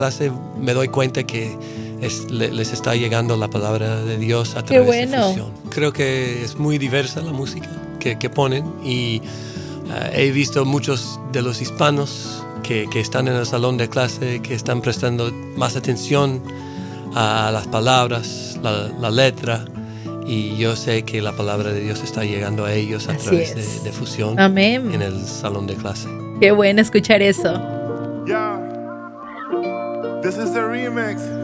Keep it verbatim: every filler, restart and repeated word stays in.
clase me doy cuenta que es, le, les está llegando la palabra de Dios a Qué través bueno. de Fusión. Creo que es muy diversa la música que, que ponen y uh, he visto muchos de los hispanos que, que están en el salón de clase, que están prestando más atención a las palabras, la, la letra, y yo sé que la palabra de Dios está llegando a ellos a Así través es. de, de Fusión. Amén. En el salón de clase. Qué bueno escuchar eso. Yeah, this is the remix.